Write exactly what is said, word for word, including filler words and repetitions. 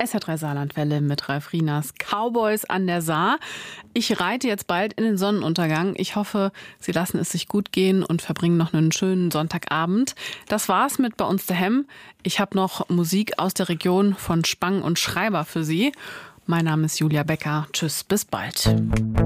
S R drei Saarlandwelle mit Ralf Rieners Cowboys an der Saar. Ich reite jetzt bald in den Sonnenuntergang. Ich hoffe, Sie lassen es sich gut gehen und verbringen noch einen schönen Sonntagabend. Das war's mit Bei uns daheim. Ich habe noch Musik aus der Region von Spang und Schreiber für Sie. Mein Name ist Julia Becker. Tschüss, bis bald.